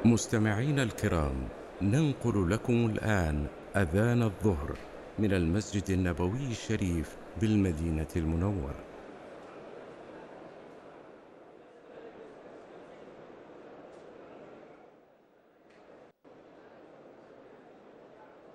مستمعينا الكرام، ننقل لكم الآن أذان الظهر من المسجد النبوي الشريف بالمدينة المنورة.